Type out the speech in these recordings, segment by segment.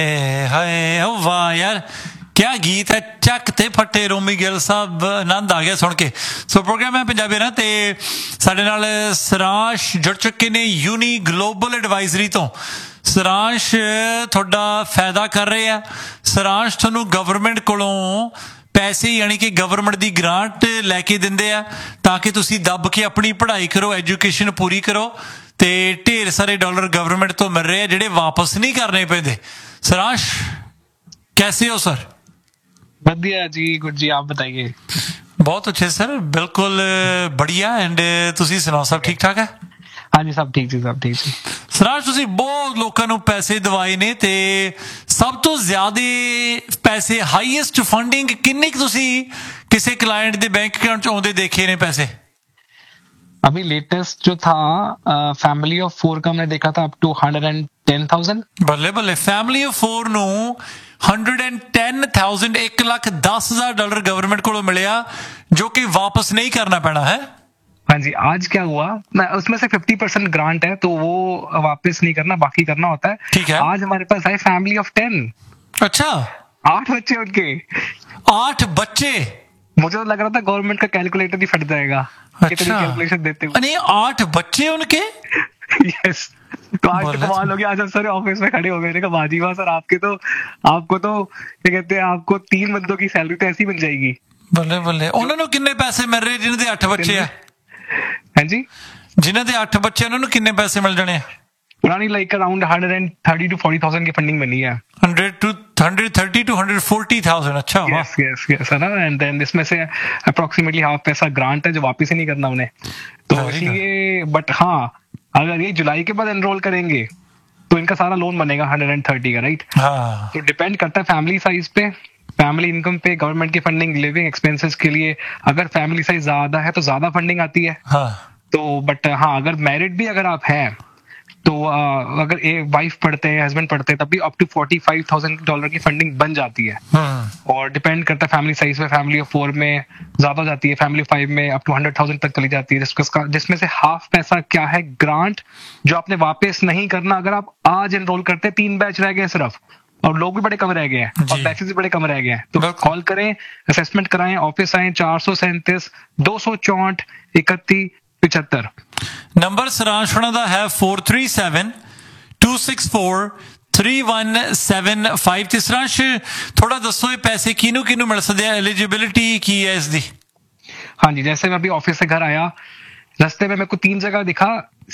ਹਾਏ ਵਾਹ ਯਾਰ क्या गीत है ਚੱਕ ਤੇ ਫੱਟੇ ਰੋਮੀ ਗਿੱਲ ਸਾਹਿਬ ਆਨੰਦ ਆ ਗਿਆ ਸੁਣ ਕੇ। ਸੋ ਪ੍ਰੋਗਰਾਮ ਹੈ ਪੰਜਾਬੀ ਨਾ ਤੇ ਸਾਡੇ ਨਾਲ ਸਰਾਂਸ਼ ਜੁੜ ਚੁੱਕੇ ਨੇ ਯੂਨੀ ਗਲੋਬਲ ਐਡਵਾਈਜ਼ਰੀ ਤੋਂ। ਸਰਾਂਸ਼ ਤੁਹਾਡਾ ਫਾਇਦਾ ਕਰ ਰਹੇ ਆ। ਸਰਾਂਸ਼ ਤੁਹਾਨੂੰ ਗਵਰਨਮੈਂਟ ਕੋਲੋਂ ਪੈਸੇ ਯਾਨੀ ਕਿ ਗਵਰਨਮੈਂਟ ਦੀ ਗ੍ਰਾਂਟ ਲੈ ਕੇ ਦਿੰਦੇ ਆ ਤਾਂ ਕਿ ਤੁਸੀਂ ਦੱਬ ਕੇ ਆਪਣੀ ਪੜ੍ਹਾਈ ਕਰੋ, ਐਜੂਕੇਸ਼ਨ ਪੂਰੀ ਕਰੋ ਤੇ ਢੇਰ ਸਾਰੇ ਡਾਲਰ ਗਵਰਨਮੈंट ਤੋਂ ਮਿਲ ਰਹੇ ਆ ਜਿਹੜੇ ਵਾਪਸ नहीं करने ਪੈਂਦੇ। सरांश कैसे हो सर? बढ़िया जी, गुड जी, आप बताइए। बहुत अच्छे सर, बिल्कुल बढ़िया। एंड ਤੁਸੀਂ ਸੁਣਾਓ ਸਭ ਠੀਕ ਠਾਕ ਹੈ? हाँ जी, सब ठीक जी, सब ठीक जी। ਸਰਾਂਸ਼ ਤੁਸੀਂ ਬਹੁਤ ਲੋਕਾਂ ਨੂੰ ਪੈਸੇ ਦਿਵਾਏ ਨੇ ਤੇ ਸਭ ਤੋਂ ਜ਼ਿਆਦਾ ਪੈਸੇ ਹਾਈਐਸਟ ਫੰਡਿੰਗ ਕਿੰਨੀ ਕੁ ਤੁਸੀਂ ਕਿਸੇ ਕਲਾਇੰਟ ਦੇ ਬੈਂਕ ਅਕਾਊਂਟ ਚ ਆਉਂਦੇ ਦੇਖੇ ਨੇ ਪੈਸੇ? अभी लेटेस्ट जो था फैमिली ऑफ 4 का हमने देखा था अप टू 110,000। ਬੱਲੇ ਬੱਲੇ, फैमिली ऑफ 4 ਨੂੰ 110,000 $1,10,000 गवर्नमेंट को मिलिया जो कि वापस नहीं करना पैना है। हाँ जी, आज क्या हुआ ना, उसमें से 50% ग्रांट है तो वो वापस नहीं करना, बाकी करना होता है। ठीक है। आज हमारे पास आए फैमिली ऑफ 10। अच्छा, 8 बच्चे उनके। 8 बच्चे? मुझे तो लग रहा था गवर्नमेंट का कैलकुलेटर ही फट जाएगा। अच्छा, कैलकुलेशन देते हुए। नहीं 8 बच्चे उनके? यस। तो आज तो कमाल हो गया। आज सर ऑफिस में खड़े हो गए, बाजी वाह सर, आपको तो क्या कहते हैं, आपको 3 बंदों की सैलरी तो ऐसी बन जाएगी। ਬੱਲੇ ਬੱਲੇ। ਉਹਨਾਂ ਨੂੰ ਕਿੰਨੇ ਪੈਸੇ ਮਿਲ ਰਹੇ ਜਿਨ੍ਹਾਂ ਦੇ 8 ਬੱਚੇ ਆ? हाँ जी, ਜਿਨ੍ਹਾਂ ਦੇ 8 ਬੱਚੇ ਉਹਨਾਂ ਨੂੰ ਕਿੰਨੇ ਪੈਸੇ ਮਿਲ ਜਾਣੇ ਆ? पुरानी लाइक अराउंड 130 to 40,000 की फंडिंग बनी है। 130 to 140,000। अच्छा, यस यस यस है ना। एंड देन इसमें से अप्रोक्सीमेटली हाफ पैसा ग्रांट है जो वापस ही नहीं करना उन्हें, तो इसलिए। बट हाँ, अगर ये जुलाई के बाद एनरोल करेंगे तो इनका सारा लोन बनेगा 130 का, राइट? हाँ। तो डिपेंड करता है फैमिली साइज पे, फैमिली इनकम पे, गवर्नमेंट की फंडिंग लिविंग एक्सपेंसेस के लिए। अगर फैमिली साइज ज्यादा है तो ज्यादा फंडिंग आती है। हाँ। तो बट हाँ, अगर मैरिड भी अगर आप हैं तो अगर एक वाइफ पढ़ते हैं, हस्बैंड पढ़ते हैं, तब भी अप टू $45,000 की फंडिंग बन जाती है। और डिपेंड करता है फैमिली साइज पे। फैमिली ऑफ 4 में ज्यादा हो जाती है, फैमिली 5 में अप टू 100,000 तक चली जाती है, जिसमें से हाफ पैसा क्या है, ग्रांट, जो आपने वापस नहीं करना। अगर आप आज एनरोल करते हैं, 3 बैच रह गए सिर्फ, और लोग भी बड़े कम रह गए हैं और बैचेस भी बड़े कम रह गए हैं, तो कॉल करें, असेसमेंट कराएं, ऑफिस आए। 437 264 31 75। नंबर सरांश होना दा है 437 264 3175। ਤੇ ਸਰਾਂਸ਼ थोड़ा दसो ये पैसे किनू किनू मिल सकते हैं, एलिजिबिलिटी की है इसकी? हाँ जी, जैसे मैं अभी ऑफिस से घर आया, रास्ते में मेरे को 3 जगह दिखा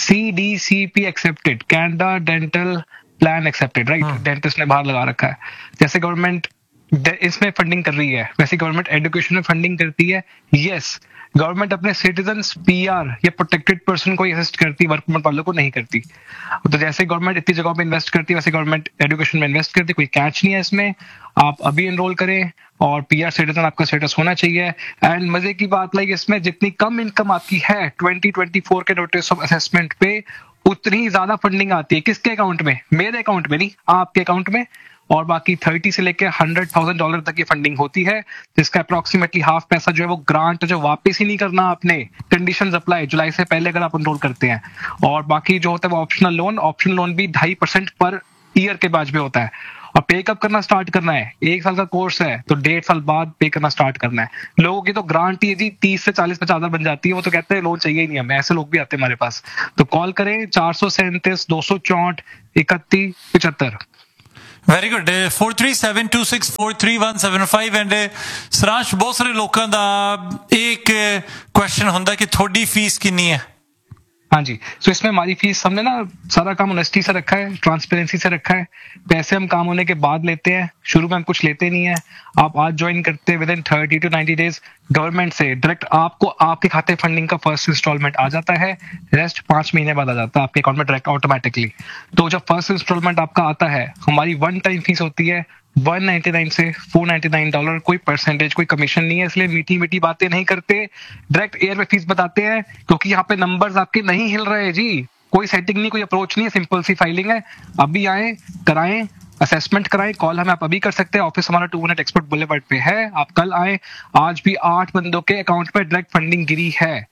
CDCP accepted, Canada dental plan accepted, right? Dentist ने बाहर लगा रखा है। जैसे गवर्नमेंट इसमें फंडिंग कर रही है, वैसे गवर्नमेंट एजुकेशन में फंडिंग करती है। यस, गवर्नमेंट अपने सिटीजन्स, PR या प्रोटेक्टेड पर्सन को असिस्ट करती, वर्क परमिट वालों को नहीं करती। तो जैसे गवर्नमेंट इतनी जगहों पे इन्वेस्ट करती है, वैसे गवर्नमेंट एजुकेशन में इन्वेस्ट करती है। कोई कैच नहीं है इसमें। आप अभी एनरोल करें और PR सिटीजन आपका स्टेटस होना चाहिए। एंड मजे की बात लाइक इसमें जितनी कम इनकम आपकी है 2024 के नोटिस ऑफ असेसमेंट पे, उतनी ही ज्यादा फंडिंग आती है। किसके अकाउंट में? मेरे अकाउंट में नहीं, आपके अकाउंट में। और बाकी 30 से लेके $100,000 तक की फंडिंग होती है, जिसका अप्रोक्सीमेटली हाफ पैसा जो है वो ग्रांट जो वापस ही नहीं करना आपने। कंडीशंस अप्लाई जुलाई से पहले अगर आप एनरोल करते हैं। और बाकी जो होता है वो ऑप्शनल लोन भी 2.5% पर ईयर के बैच पे होता है। और पे कब करना स्टार्ट करना है? 1 साल का कोर्स है तो 1.5 साल बाद पे करना स्टार्ट करना है। लोगों की तो ग्रांट ही जी 30 से 40-50 बन जाती है, वो तो कहते हैं लोन चाहिए ही नहीं हमें। ऐसे लोग भी आते हैं हमारे पास। तो कॉल करें 437 264 31 75। Very good. 437 264 3175। ਐਂਡ ਸਰਾਂਸ਼ ਬਹੁਤ ਸਾਰੇ ਲੋਕਾਂ ਦਾ ਇੱਕ ਕੁਐਸਚਨ ਹੁੰਦਾ ਕਿ ਤੁਹਾਡੀ ਫੀਸ ਕਿੰਨੀ ਹੈ? हाँ जी, तो इसमें हमारी फीस हमने ना सारा काम ऑनेस्टी से रखा है, ट्रांसपेरेंसी से रखा है। पैसे हम काम होने के बाद लेते हैं, शुरू में हम कुछ लेते नहीं है। आप आज ज्वाइन करते हैं, विदिन 30 to 90 डेज गवर्नमेंट से डायरेक्ट आपको आपके खाते फंडिंग का फर्स्ट इंस्टॉलमेंट आ जाता है। रेस्ट 5 महीने बाद आ जाता है आपके अकाउंट में डायरेक्ट ऑटोमेटिकली। तो जब फर्स्ट इंस्टॉलमेंट आपका आता है, हमारी 1 टाइम फीस होती है $199 से $499। कोई परसेंटेज, कोई कमीशन नहीं है, इसलिए मीठी मीठी बातें नहीं करते, डायरेक्ट एयर में फीस बताते हैं। क्योंकि यहाँ पे नंबर्स आपके नहीं हिल रहे जी, कोई सेटिंग नहीं, कोई अप्रोच नहीं है, सिंपल सी फाइलिंग है। अभी आए, कराएं, असेसमेंट कराएं। कॉल हमें आप अभी कर सकते हैं, ऑफिस हमारा 2 मिनट एक्सपर्ट बुलेवर्ड पे है। आप कल आए, आज भी 8 बंदों के अकाउंट पे डायरेक्ट फंडिंग गिरी है।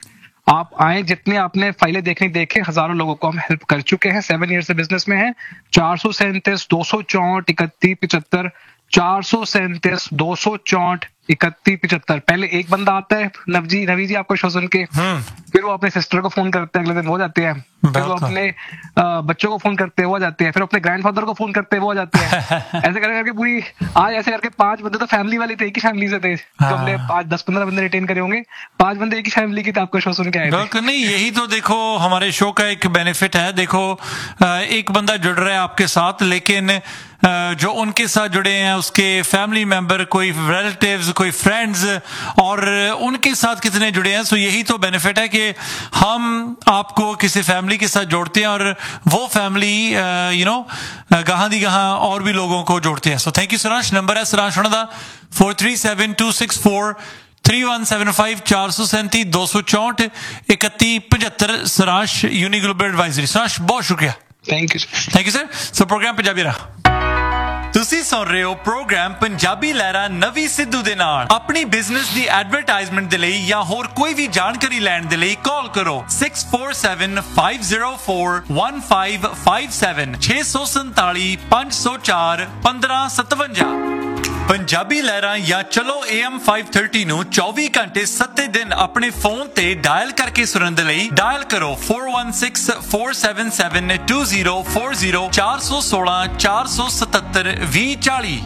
आप आए, जितने आपने फाइलें देखनी देखे, हजारों लोगों को हम हेल्प कर चुके हैं, 7 ईयर से बिजनेस में है। 437 264 31 75, 437 264 31 75। पहले एक बंदा आता है नवी जी आपको शो सुन के, फिर वो अपने सिस्टर को फोन करते हैं, अगले दिन वो जाते हैं, फिर वो अपने बच्चों को फोन करते हैं, वो जाते हैं, फिर अपने ग्रैंडफादर को फोन करते हैं, वो जाते हैं। ऐसे करके पूरी आज ऐसे करके 5 बंदे तो फैमिली वाले थे, एक ही फैमिली से थे, तो हमने 10-15 बंदे रिटेन करे होंगे, 5 बंदे एक ही फैमिली के थे, आपका शो सुन के आए थे। नहीं, यही तो देखो हमारे शो का एक बेनिफिट है। देखो एक बंदा जुड़ रहा है आपके साथ, लेकिन जो उनके साथ जुड़े हैं उसके फैमिली मेंबर, कोई रिलेटिव्स, कोई फ्रेंड्स, और उनके साथ कितने जुड़े हैं। सो यही तो बेनिफिट है कि हम आपको किसी फैमिली के साथ जोड़ते हैं और वो फैमिली गाहां दी गाहां और भी लोगों को जोड़ते हैं। सो थैंक यू सराश। नंबर है सराश होना दा 437264 3175 437 264 31 75। सराश यूनी ग्लोबल एडवाइजरी। सराश बहुत शुक्रिया। Thank you sir. So programme Punjabi रहा। ਤੁਸੀਂ ਸੁਣ ਰਹੇ ਹੋ ਪ੍ਰੋਗਰਾਮ ਪੰਜਾਬੀ ਲਹਿਰਾ ਨਵੀਂ ਸਿੱਧੂ ਦੇ ਨਾਲ। ਆਪਣੀ ਬਿਜ਼ਨਸ ਦੀ ਐਡਵਰਟਾਈਜ਼ਮੈਂਟ ਦੇ ਲਈ ਜਾਂ ਹੋਰ ਕੋਈ ਵੀ ਜਾਣਕਾਰੀ ਲੈਣ ਦੇ ਲਈ ਕਾਲ ਕਰੋ 6475041557 647 504 1557। ਪੰਜਾਬੀ ਲਹਿਰਾਂ ਜਾਂ ਚਲੋ AM 530 ਨੂੰ 24 ਘੰਟੇ 7 ਦਿਨ ਆਪਣੇ ਫੋਨ ਤੇ ਡਾਇਲ ਕਰਕੇ ਸੁਣਨ ਦੇ ਲਈ ਡਾਇਲ ਕਰੋ 4164772040 416 477 2040।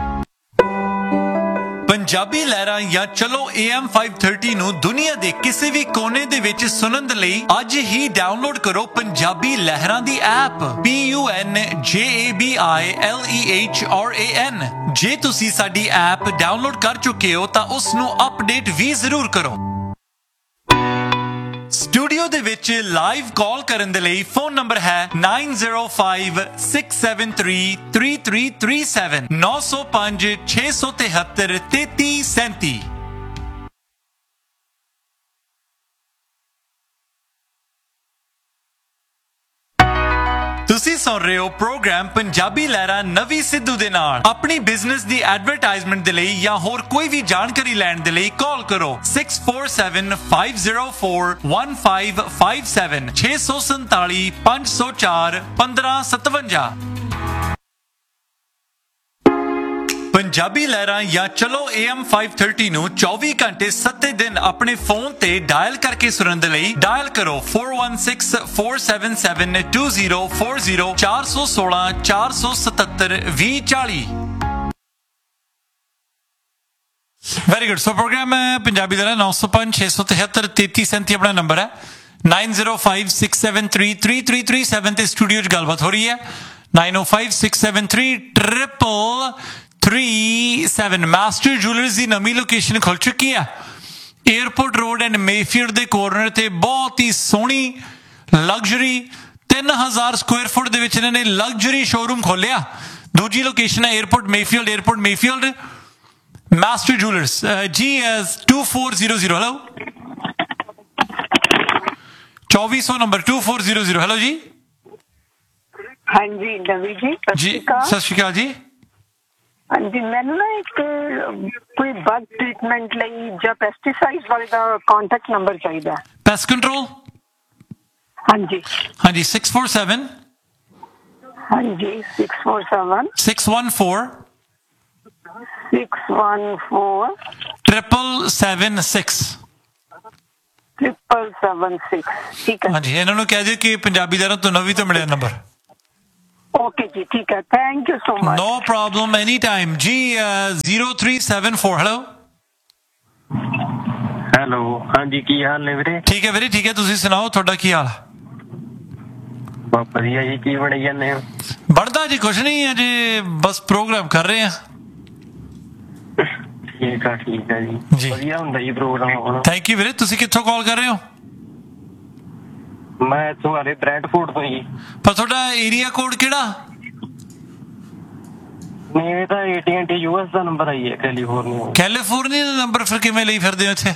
ਪੰਜਾਬੀ ਲਹਿਰਾਂ ਜਾਂ ਚਲੋ AM 530 ਨੂੰ ਦੁਨੀਆ ਦੇ ਕਿਸੇ ਵੀ ਕੋਨੇ ਦੇ ਵਿੱਚ ਸੁਣਨ ਦੇ ਲਈ ਅੱਜ ਹੀ ਡਾਊਨਲੋਡ ਕਰੋ ਪੰਜਾਬੀ ਲਹਿਰਾਂ ਦੀ ਐਪ PUNJABILEHRAN। ਜੇ ਤੁਸੀਂ ਸਾਡੀ ਐਪ ਡਾਊਨਲੋਡ ਕਰ ਚੁੱਕੇ ਹੋ ਤਾਂ ਉਸ ਨੂੰ ਅਪਡੇਟ ਵੀ ਜ਼ਰੂਰ ਕਰੋ। ਸਟੂਡੀਓ ਦੇ ਵਿੱਚ ਲਾਈਵ ਕਾਲ ਕਰਨ ਦੇ ਲਈ ਫੋਨ ਨੰਬਰ ਹੈ 9056733337 905 673 3337। ਤੁਸੀਂ ਸੁਣ ਰਹੇ ਹੋ ਪ੍ਰੋਗਰਾਮ ਪੰਜਾਬੀ ਲਹਿਰਾ ਨਵੀਂ ਸਿੱਧੂ ਦੇ ਨਾਲ। ਆਪਣੀ ਬਿਜ਼ਨਸ ਦੀ ਐਡਵਰਟਾਈਜ਼ਮੈਂਟ ਦੇ ਲਈ ਜਾਂ ਹੋਰ ਕੋਈ ਵੀ ਜਾਣਕਾਰੀ ਲੈਣ ਦੇ ਲਈ ਕਾਲ ਕਰੋ 6475041557 647 504 1557। ਪੰਜਾਬੀ ਲਹਿਰਾਂ ਜਾਂ ਚਲੋ AM 530 ਨੂੰ 24 ਘੰਟੇ 7 ਦਿਨ ਆਪਣੇ ਫੋਨ ਤੇ ਡਾਇਲ ਕਰਕੇ ਸੁਣਨ ਦੇ ਲਈ ਡਾਇਲ ਕਰੋ 4164772040 416 477 2040। Very good. ਸੋ ਪ੍ਰੋਗਰਾਮ ਹੈ ਪੰਜਾਬੀ ਲਹਿਰਾਂ 905 673 3337 ਆਪਣਾ ਨੰਬਰ ਹੈ 9056733337 ਤੇ ਸਟੂਡੀਓ 'ਚ ਗੱਲਬਾਤ ਹੋ ਰਹੀ ਹੈ 9056733337। ਮਾਸਟਰ ਜੁਐਲਰਸ ਦੀ ਨਵੀਂ ਲੋਕੇਸ਼ਨ ਖੁੱਲ ਚੁੱਕੀ ਹੈ ਏਅਰਪੋਰਟ ਰੋਡ ਐਂਡ ਮੇਫੀਲਡ ਦੇ ਕੋਰਨਰ ਤੇ। ਬਹੁਤ ਹੀ ਸੋਹਣੀ ਲਗਜ਼ਰੀ 3000 ਸਕੁਆਇਰ ਫੁੱਟ ਦੇ ਵਿੱਚ ਇਹਨਾਂ ਨੇ ਲਗਜ਼ਰੀ ਸ਼ੋਰੂਮ ਖੋਲਿਆ। ਦੂਜੀ ਲੋਕੇਸ਼ਨ ਹੈ ਏਅਰਪੋਰਟ ਮੇਫੀਲਡ ਮਾਸਟਰ ਜੁਐਲਰਸ ਜੀ 2400। Hello 2400 number 2400। ਹੈਲੋ ਜੀ। ਹਾਂਜੀ ਨਵੀ ਜੀ ਸਤਿ ਸ਼੍ਰੀ ਅਕਾਲ ਜੀ। ਹਾਂਜੀ ਮੈਨੂੰ ਨਾ ਇੱਕ ਕੋਈ ਬਗ ਟ੍ਰੀਟਮੈਂਟ ਲਈ ਜਾਂ ਪੈਸਟੀਸਾਈਡ ਵਾਲੇ ਦਾ ਕੰਟੈਕਟ ਨੰਬਰ ਚਾਹੀਦਾ। Pest control. ਹਾਂਜੀ 647 ਹਾਂਜੀ 647 614 614 776 776। ਠੀਕ ਹੈ। ਹਾਂਜੀ ਇਹਨਾਂ ਨੂੰ ਕਹਿ ਦਿਓ ਕਿ ਪੰਜਾਬੀ ਲਹਿਰਾਂ ਤੋਂ ਨਵੀਂ ਤੋਂ ਮਿਲਿਆ ਨੰਬਰ। ਓਕੇ ਜੀ ਠੀਕ ਹੈ। Thank you so much. No problem anytime ਜੀ 0374। ਹੈਲੋ ਹੈਲੋ ਹਾਂਜੀ ਕੀ ਹਾਲ ਨੇ ਵੀਰੇ? ਠੀਕ ਹੈ ਵੀਰੇ ਠੀਕ ਹੈ। ਤੁਸੀਂ ਸੁਣਾਓ ਤੁਹਾਡਾ ਕੀ ਹਾਲ? ਬਹੁਤ ਵਧੀਆ ਜੀ। ਕੀ ਬਣੀ ਜਾਂਦੇ ਹੋ? ਬਣਦਾ ਜੀ ਕੁਛ ਨਹੀਂ ਅਜੇ ਬਸ ਪ੍ਰੋਗਰਾਮ ਕਰ ਰਹੇ ਆ। ਠੀਕ ਆ ਜੀ ਵਧੀਆ ਹੁੰਦਾ ਜੀ ਪ੍ਰੋਗਰਾਮ। ਥੈਂਕ ਯੂ ਵੀਰੇ। ਤੁਸੀਂ ਕਿੱਥੋਂ ਕਾਲ ਕਰ ਰਹੇ ਹੋ? ਮੈਂ ਇੱਥੋਂ ਆ ਰਿਹਾ ਬ੍ਰੈਂਟਫੋਰਡ ਤੋਂ ਜੀ। ਪਰ ਤੁਹਾਡਾ ਏਰੀਆ ਕੋਡ ਕਿਹੜਾ? ਨਹੀਂ ਇਹ ਤਾਂ AT&T US ਦਾ ਨੰਬਰ ਆਈ ਹੈ ਕੈਲੀਫੋਰਨੀਆ ਦਾ ਨੰਬਰ। ਫਿਰ ਕਿਵੇਂ ਲਈ ਫਿਰਦੇ ਹੋ ਇੱਥੇ?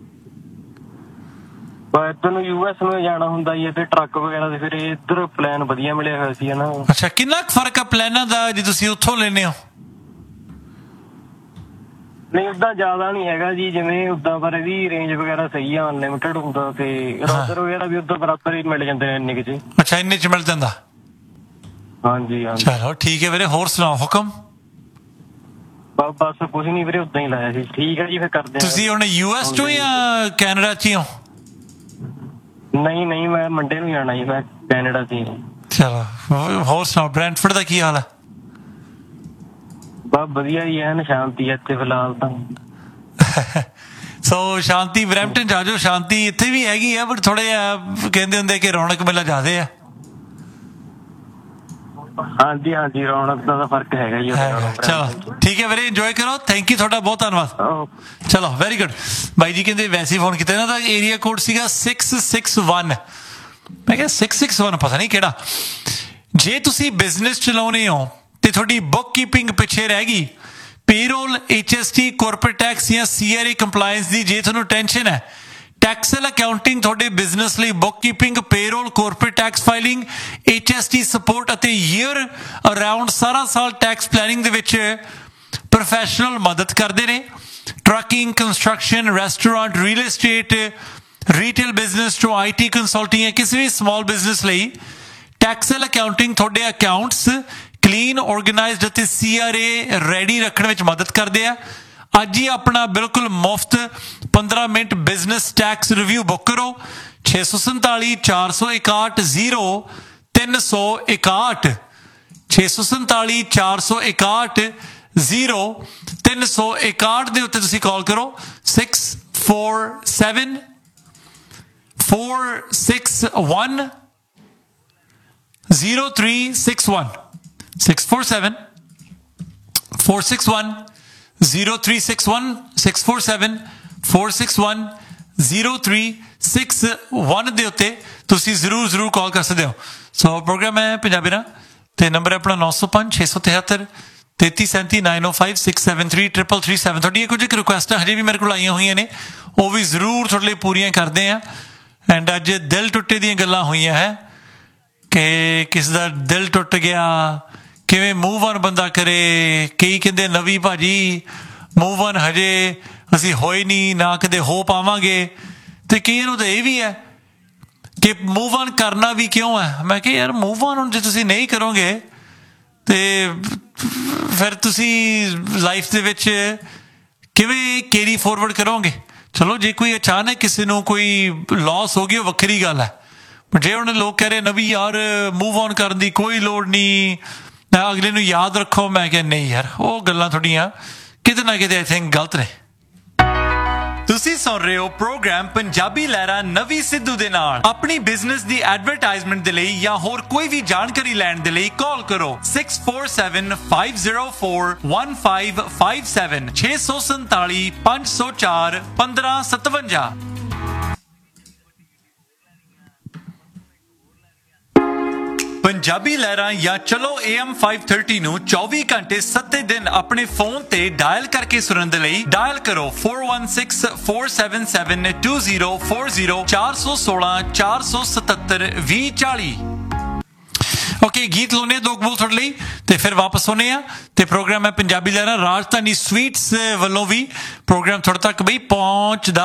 ਇੱਧਰ ਨੂੰ US ਨੂੰ ਜਾਣਾ ਹੁੰਦਾ ਜੀ ਤੇ ਟਰੱਕ ਵਗੈਰਾ ਦੇ ਫਿਰ ਇੱਧਰ ਪਲਾਨ ਵਧੀਆ ਮਿਲਿਆ ਹੋਇਆ ਸੀ ਨਾ। ਅੱਛਾ ਕਿੰਨਾ ਫਰਕ ਆ ਪਲਾਨਾਂ ਦਾ ਜੇ ਤੁਸੀਂ ਉੱਥੋਂ ਲੈਂਦੇ ਹੋ? ਨਹੀਂ ਉਦਾਂ ਜ਼ਿਆਦਾ ਨਹੀਂ ਹੈਗਾ ਜੀ, ਜਿਵੇਂ ਉਦਾਂ ਪਰ ਇਹਦੀ ਰੇਂਜ ਵਗੈਰਾ ਸਹੀ ਆ, ਅਨਲਿਮਿਟਡ ਹੁੰਦਾ ਤੇ ਰਾਊਟਰ ਵਗੈਰਾ ਵੀ ਉਦਾਂ ਬਰਾਬਰ ਹੀ ਮਿਲ ਜਾਂਦੇ ਨੇ ਇੰਨੇ ਕੁ 'ਚ। ਅੱਛਾ, ਇੰਨੇ 'ਚ ਮਿਲ ਜਾਂਦਾ। ਹਾਂਜੀ ਹਾਂਜੀ। ਚਲੋ ਠੀਕ ਹੈ ਵੀਰੇ, ਹੋਰ ਸੁਣਾਓ ਹੁਕਮ। ਬਸ ਕੁਝ ਨਹੀਂ ਵੀਰੇ, ਉਦਾਂ ਹੀ ਲਾਇਆ ਸੀ। ਠੀਕ ਹੈ ਜੀ, ਫਿਰ ਕਰਦੇ ਹਾਂ। ਤੁਸੀਂ ਹੁਣ US 'ਚੋਂ ਜਾਂ ਕੈਨੇਡਾ 'ਚ ਹੀ ਹੋ? ਨਹੀਂ ਨਹੀਂ, ਮੈਂ ਮੰਡੇ ਨੂੰ ਜਾਣਾ ਜੀ, ਮੈਂ ਕੈਨੇਡਾ 'ਚ ਹੀ। ਚਲੋ ਹੋਰ ਸੁਣਾਓ, ਬ੍ਰੈਂਟਫੋਰਡ ਦਾ ਕੀ ਹਾਲ ਹੈ? ਬਸ ਵਧੀਆ ਹੀ ਹੈ, ਸ਼ਾਂਤੀ ਹੈ ਇੱਥੇ ਫਿਲਹਾਲ ਤਾਂ। ਸੋ ਸ਼ਾਂਤੀ ਬਰੈਂਪਟਨ ਜਾ ਜਾਓ, ਸ਼ਾਂਤੀ ਇੱਥੇ ਵੀ ਹੈਗੀ ਆ, ਬਟ ਥੋੜੇ ਜਿਹਾ ਕਹਿੰਦੇ ਹੁੰਦੇ ਕਿ ਰੌਣਕ ਮੇਲਾ ਜ਼ਿਆਦੇ ਆ। ਹਾਂਜੀ ਹਾਂਜੀ, ਰੌਣਕ ਦਾ ਫਰਕ ਹੈਗਾ ਜੀ। ਚਲੋ ਠੀਕ ਹੈ ਵੀਰੇ, ਇੰਜੋਏ ਕਰੋ। ਥੈਂਕ ਯੂ, ਤੁਹਾਡਾ ਬਹੁਤ ਧੰਨਵਾਦ। ਚਲੋ ਵੈਰੀ ਗੁੱਡ। ਬਾਈ ਜੀ ਕਹਿੰਦੇ ਵੈਸੇ ਫੋਨ ਕੀਤਾ, ਇਹਨਾਂ ਦਾ ਏਰੀਆ ਕੋਡ ਸੀਗਾ 661। ਮੈਂ ਕਿਹਾ 661 ਪਤਾ ਨਹੀਂ ਕਿਹੜਾ। ਜੇ ਤੁਸੀਂ ਬਿਜ਼ਨਸ ਚਲਾਉਣੇ ਹੋ ਤੇ ਤੁਹਾਡੀ ਬੁੱਕ ਕੀਪਿੰਗ ਪਿੱਛੇ ਰਹਿ ਗਈ, ਪੇਰੋਲ, HST, ਕਾਰਪੋਰੇਟ ਟੈਕਸ ਜਾਂ CRA ਕੰਪਲਾਇੰਸ ਦੀ ਜੇ ਤੁਹਾਨੂੰ ਟੈਨਸ਼ਨ ਹੈ, ਟੈਕਸਲ ਅਕਾਊਂਟਿੰਗ ਤੁਹਾਡੇ ਬਿਜ਼ਨਸ ਲਈ book keeping, payroll, corporate tax filing, HST support ਅਤੇ ਈਅਰ ਅਰਾਊਂਡ ਸਾਰਾ ਸਾਲ ਟੈਕਸ ਪਲੈਨਿੰਗ ਦੇ ਵਿੱਚ ਪ੍ਰੋਫੈਸ਼ਨਲ ਮਦਦ ਕਰਦੇ ਨੇ। Trucking, construction, restaurant, real estate, retail business ਤੋਂ IT ਕੰਸਲਟਿੰਗ ਜਾਂ ਕਿਸੇ ਵੀ ਸਮਾਲ ਬਿਜ਼ਨਸ ਲਈ ਟੈਕਸਲ ਅਕਾਊਂਟਿੰਗ ਤੁਹਾਡੇ ਅਕਾਊਂਟਸ ਕਲੀਨ, ਆਰਗੇਨਾਈਜ਼ਡ ਅਤੇ CRA ਰੈਡੀ ਰੱਖਣ ਵਿੱਚ ਮਦਦ ਕਰਦੇ ਆ। ਅੱਜ ਹੀ ਆਪਣਾ ਬਿਲਕੁਲ ਮੁਫਤ 15 minute business tax review book ਕਰੋ। 647 461 0361 647 461 0361 ਦੇ ਉੱਤੇ ਤੁਸੀਂ ਕਾਲ ਕਰੋ। 647 461 0361 647 461 0361 647 461 0361 ਦੇ ਉੱਤੇ ਤੁਸੀਂ ਜ਼ਰੂਰ ਕਾਲ ਕਰ ਸਕਦੇ ਹੋ। ਸੋ ਪ੍ਰੋਗਰਾਮ ਹੈ ਪੰਜਾਬੀ ਨਾ, ਤੇ ਨੰਬਰ ਹੈ ਆਪਣਾ 905 673 3337 905 673 3337। ਤੁਹਾਡੀ ਕੁਝ ਰਿਕੁਐਸਟਾਂ ਹਜੇ ਵੀ ਮੇਰੇ ਕੋਲ ਆਈਆਂ ਹੋਈਆਂ ਨੇ, ਉਹ ਵੀ ਜ਼ਰੂਰ ਤੁਹਾਡੇ ਲਈ ਪੂਰੀਆਂ ਕਰਦੇ ਆ। ਐਂਡ ਅੱਜ ਦਿਲ ਟੁੱਟੇ ਦੀਆਂ ਗੱਲਾਂ ਹੋਈਆਂ ਹੈ ਕਿ ਕਿਸ ਦਾ ਦਿਲ ਟੁੱਟ ਗਿਆ, ਕਿਵੇਂ ਮੂਵ ਆਨ ਬੰਦਾ ਕਰੇ। ਕਈ ਕਹਿੰਦੇ ਨਵੀਂ ਭਾਜੀ ਮੂਵ ਆਨ ਹਜੇ ਅਸੀਂ ਹੋਏ ਨਹੀਂ, ਨਾ ਕਦੇ ਹੋ ਪਾਵਾਂਗੇ। ਤੇ ਕਈਆਂ ਨੂੰ ਤਾਂ ਇਹ ਵੀ ਹੈ ਕਿ ਮੂਵ ਆਨ ਕਰਨਾ ਵੀ ਕਿਉਂ ਹੈ। ਮੈਂ ਕਿਹਾ ਯਾਰ ਮੂਵ ਆਨ ਹੁਣ ਜੇ ਤੁਸੀਂ ਨਹੀਂ ਕਰੋਗੇ ਤੇ ਫਿਰ ਤੁਸੀਂ ਲਾਈਫ ਦੇ ਵਿੱਚ ਕਿਵੇਂ ਕੈਰੀ ਫੋਰਵਰਡ ਕਰੋਗੇ। ਚਲੋ ਜੇ ਕੋਈ ਅਚਾਨਕ ਕਿਸੇ ਨੂੰ ਕੋਈ ਲਾਸ ਹੋ ਗਈ ਉਹ ਵੱਖਰੀ ਗੱਲ ਹੈ, ਪਰ ਜੇ ਹੁਣ ਲੋਕ ਕਹਿ ਰਹੇ ਨਵੀਂ ਯਾਰ ਮੂਵ ਆਨ ਕਰਨ ਦੀ ਕੋਈ ਲੋੜ ਨਹੀਂ, ਅਗਲੇ ਨੂੰ ਯਾਦ ਰੱਖੋ, ਮੈਂ ਕਿਹਾ ਨਹੀਂ ਯਾਰ, ਉਹ ਗੱਲਾਂ ਤੁਹਾਡੀਆਂ ਕਿਤੇ ਨਾ ਕਿਤੇ ਆਈ ਥਿੰਕ ਗਲਤ ਨੇ। ਤੁਸੀਂ ਸੁਣ ਰਹੇ ਹੋ ਪ੍ਰੋਗਰਾਮ ਪੰਜਾਬੀ ਲਹਿਰਾਂ ਨਵੀਂ ਸਿੱਧੂ ਦੇ ਨਾਲ। ਆਪਣੀ ਬਿਜ਼ਨਸ ਦੀ ਐਡਵਰਟਾਈਜ਼ਮੈਂਟ ਦੇ ਲਈ ਜਾਂ ਹੋਰ ਕੋਈ ਵੀ ਜਾਣਕਾਰੀ ਲੈਣ ਦੇ ਲਈ ਕਾਲ ਕਰੋ 647 504 1557 647 504 1557। ਪੰਜਾਬੀ ਲਹਿਰਾਂ ਜਾਂ ਚਲੋ AM 530 ਨੂੰ 24 ਘੰਟੇ 7 ਦਿਨ ਆਪਣੇ ਫੋਨ ਤੇ ਡਾਇਲ ਕਰਕੇ ਸੁਣਨ ਦੇ ਲਈ ਡਾਇਲ ਕਰੋ 4164772040 416 477 2040। ਓਕੇ, ਗੀਤ ਲਾਉਣੇ ਦੋ ਕਬੂਲ ਤੁਹਾਡੇ ਲਈ ਤੇ ਫਿਰ ਵਾਪਸ ਆਉਣੇ ਆ। ਤੇ ਪ੍ਰੋਗਰਾਮ ਹੈ ਪੰਜਾਬੀ ਲਹਿਰਾਂ, ਰਾਜਧਾਨੀ ਸਵੀਟਸ ਵੱਲੋਂ ਵੀ ਪ੍ਰੋਗਰਾਮ ਤੁਹਾਡੇ ਤੱਕ ਬਈ ਪਹੁੰਚਦਾ